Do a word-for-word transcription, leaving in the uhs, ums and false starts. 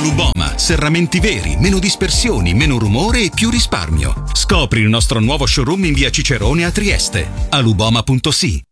Aluboma, serramenti veri, meno dispersioni, meno rumore e più risparmio. Scopri il nostro nuovo showroom in via Cicerone a Trieste. aluboma punto si.